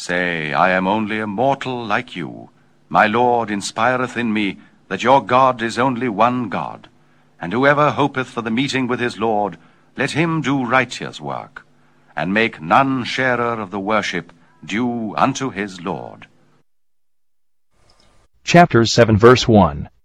Say, I am only a mortal like you. My Lord inspireth in me that your God is only one God. And whoever hopeth for the meeting with his Lord, let him do righteous work, and make none sharer of the worship due unto his Lord. Chapter 7 verse 1.